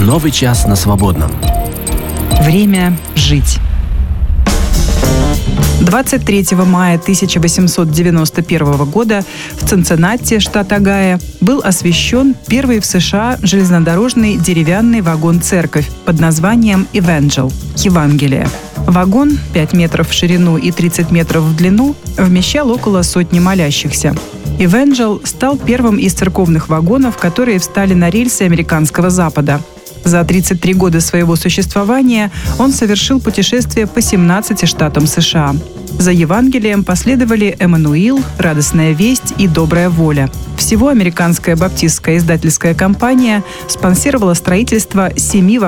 Новый час на свободном. Время жить. 23 мая 1891 года в Цинциннати, штат Огайо, был освящен первый в США железнодорожный деревянный вагон-церковь под названием «Evangel» – «Евангелие». Вагон 5 метров в ширину и 30 метров в длину вмещал около сотни молящихся. «Evangel» стал первым из церковных вагонов, которые встали на рельсы американского Запада. За 33 года своего существования он совершил путешествие по 17 штатам США. За Евангелием последовали «Эммануил», «Радостная весть» и «Добрая воля». Всего американская баптистская издательская компания спонсировала строительство 7